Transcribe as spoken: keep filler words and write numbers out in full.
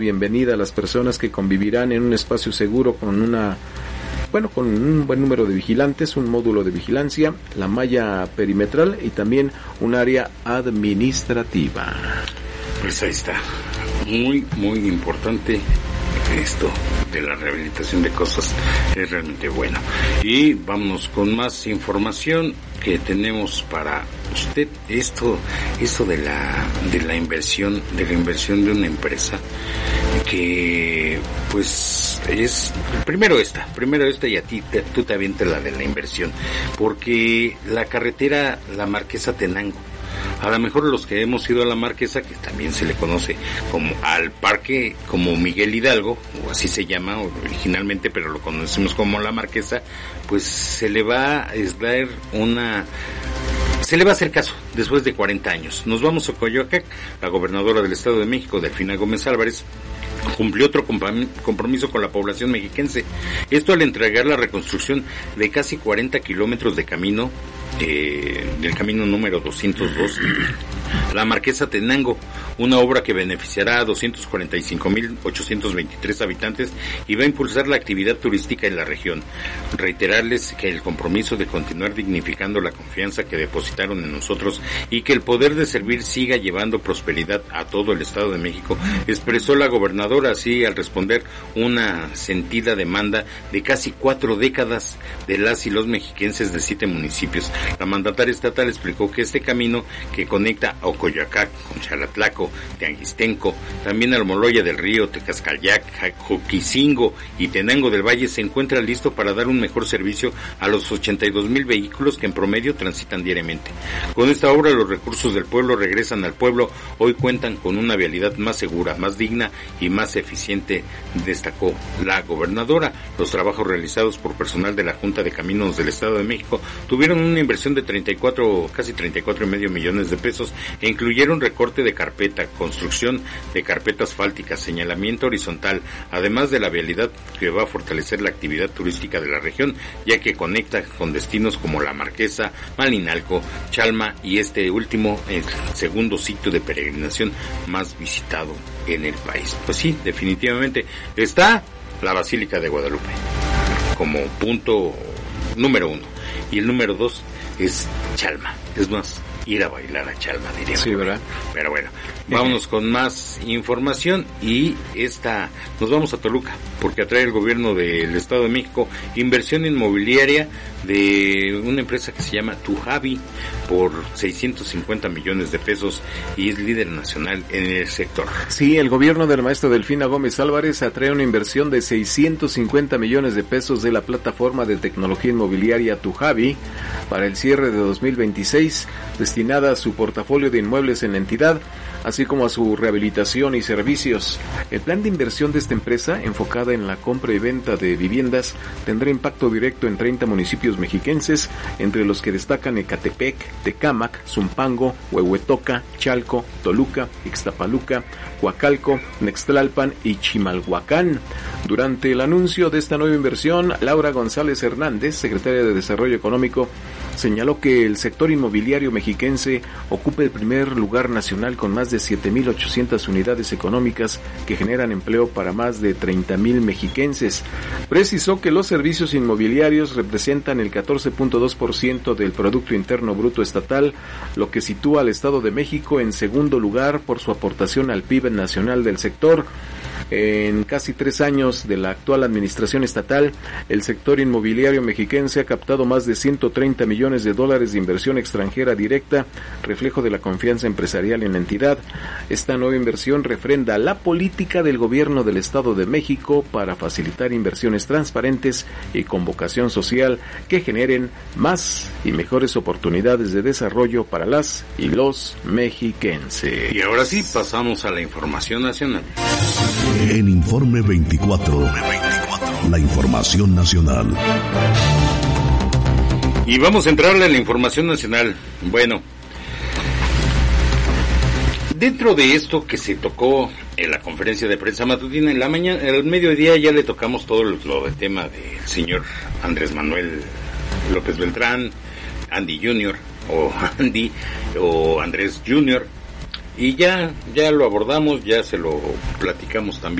bienvenida a las personas que convivirán en un espacio seguro con una, bueno, con un buen número de vigilantes, un módulo de vigilancia, la malla perimetral y también un área administrativa. Pues ahí está, muy, muy importante esto de la rehabilitación de cosas, es realmente bueno. Y vámonos con más información que tenemos para usted. Esto, esto de la, de la inversión, de la inversión de una empresa que, pues, es, primero esta, primero esta y a ti, te, tú te avientas la de la inversión, porque la carretera, la Marquesa Tenango, a lo mejor los que hemos ido a la Marquesa, que también se le conoce como al parque, como Miguel Hidalgo, o así se llama originalmente, pero lo conocemos como la Marquesa, pues se le va a dar una... Se le va a hacer caso después de cuarenta años. Nos vamos a Coyoacán. La gobernadora del Estado de México, Delfina Gómez Álvarez, cumplió otro compromiso con la población mexiquense. Esto al entregar la reconstrucción de casi cuarenta kilómetros de camino, eh, del camino número doscientos dos, la Marquesa Tenango, una obra que beneficiará a doscientos cuarenta y cinco mil ochocientos veintitrés habitantes y va a impulsar la actividad turística en la región. Reiterarles que el compromiso de continuar dignificando la confianza que depositaron en nosotros y que el poder de servir siga llevando prosperidad a todo el Estado de México, expresó la gobernadora así al responder una sentida demanda de casi cuatro décadas de las y los mexiquenses de siete municipios. La mandataria estatal explicó que este camino que conecta a Ocoyoacán con Chalatlaco, Teanguistenco, también Almoloya del Río, Tecascayac, Joquisingo y Tenango del Valle se encuentra listo para dar un mejor servicio a los ochenta y dos mil vehículos que en promedio transitan diariamente. Con esta obra los recursos del pueblo regresan al pueblo, hoy cuentan con una vialidad más segura, más digna y más eficiente, destacó la gobernadora. Los trabajos realizados por personal de la Junta de Caminos del Estado de México tuvieron una inversión de treinta y cuatro, casi treinta y cuatro y medio millones de pesos e incluyeron recorte de carpeta, construcción de carpeta asfáltica, señalamiento horizontal, además de la vialidad que va a fortalecer la actividad turística de la región, ya que conecta con destinos como La Marquesa, Malinalco, Chalma y este último, el segundo sitio de peregrinación más visitado en el país. Pues sí, definitivamente está la Basílica de Guadalupe como punto número uno y el número dos es Chalma. Es más, ir a bailar a Chalma, diría. Sí, ¿verdad? Pero bueno, vámonos con más información y esta, nos vamos a Toluca, porque atrae el gobierno del Estado de México inversión inmobiliaria de una empresa que se llama Tujavi por seiscientos cincuenta millones de pesos y es líder nacional en el sector. Sí, el gobierno del maestro Delfina Gómez Álvarez atrae una inversión de seiscientos cincuenta millones de pesos de la plataforma de tecnología inmobiliaria Tujavi para el cierre de dos mil veintiséis, destinada a su portafolio de inmuebles en la entidad, así como a su rehabilitación y servicios. El plan de inversión de esta empresa, enfocada en la compra y venta de viviendas, tendrá impacto directo en treinta municipios mexiquenses, entre los que destacan Ecatepec, Tecámac, Zumpango, Huehuetoca, Chalco, Toluca, Ixtapaluca, Coacalco, Nextlalpan y Chimalhuacán. Durante el anuncio de esta nueva inversión, Laura González Hernández, secretaria de Desarrollo Económico, señaló que el sector inmobiliario mexiquense ocupa el primer lugar nacional con más de siete mil ochocientas unidades económicas que generan empleo para más de treinta mil mexiquenses. Precisó que los servicios inmobiliarios representan el catorce punto dos por ciento del Producto Interno Bruto estatal, lo que sitúa al Estado de México en segundo lugar por su aportación al P I B nacional del sector. En casi tres años de la actual administración estatal, el sector inmobiliario mexiquense ha captado más de ciento treinta millones de dólares de inversión extranjera directa, reflejo de la confianza empresarial en la entidad. Esta nueva inversión refrenda la política del gobierno del Estado de México para facilitar inversiones transparentes y con vocación social que generen más y mejores oportunidades de desarrollo para las y los mexiquenses. Y ahora sí, pasamos a la información nacional. En Informe veinticuatro, la información nacional. Y vamos a entrarle a la información nacional. Bueno, dentro de esto que se tocó en la conferencia de prensa matutina, en la mañana, el mediodía ya le tocamos todo lo, lo del tema del señor Andrés Manuel López Beltrán, Andy junior o Andy o Andrés junior y ya, ya lo abordamos, ya se lo platicamos también.